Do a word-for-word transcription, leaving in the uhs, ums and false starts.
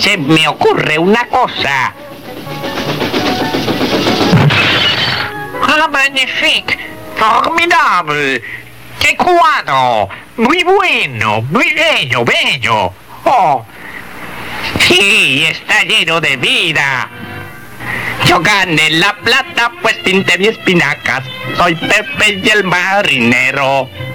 Se me ocurre una cosa. ¡Ah, magnifique! ¡Formidable! ¡Qué cuadro! ¡Muy bueno! ¡Muy bello, bello! ¡Oh! Sí, está lleno de vida. Yo gané la plata, pues pinté mis espinacas. Soy Pepe y el marinero.